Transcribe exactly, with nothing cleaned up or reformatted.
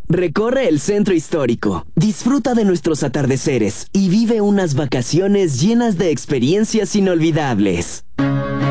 Recorre el centro histórico, disfruta de nuestros atardeceres y vive unas vacaciones llenas de experiencias inolvidables.